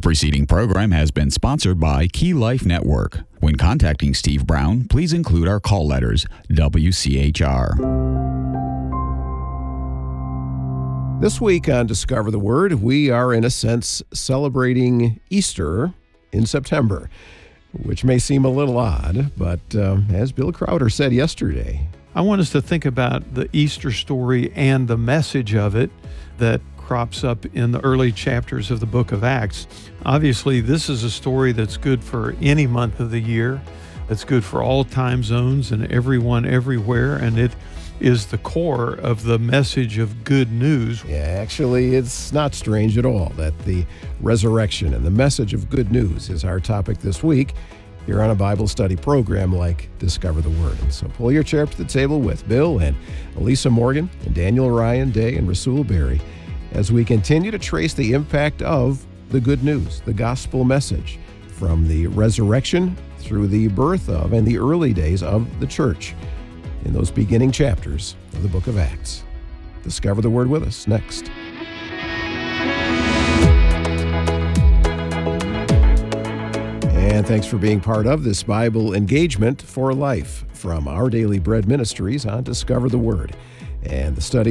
preceding program has been sponsored by Key Life Network. When contacting Steve Brown, please include our call letters, WCHR. This week on Discover the Word, we are, in a sense, celebrating Easter in September, which may seem a little odd, but as Bill Crowder said yesterday, I want us to think about the Easter story and the message of it that crops up in the early chapters of the book of Acts. Obviously, this is a story that's good for any month of the year. It's good for all time zones and everyone everywhere, and it is the core of the message of good news. Yeah, actually, it's not strange at all that the resurrection and the message of good news is our topic this week here on a Bible study program like Discover the Word. And so pull your chair up to the table with Bill and Elisa Morgan and Daniel Ryan Day and Rasul Berry as we continue to trace the impact of the good news, the gospel message, from the resurrection through the birth of and the early days of the church in those beginning chapters of the book of Acts. Discover the Word with us next. And thanks for being part of this Bible engagement for life from Our Daily Bread Ministries on Discover the Word. And the study